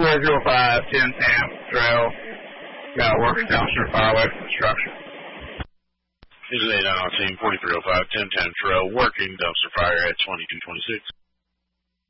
405, 10 Tamp Trail. Got working dumpster fire away from the structure. This is 8 on team 4305, 10 Tamp Trail, working dumpster fire at 2226.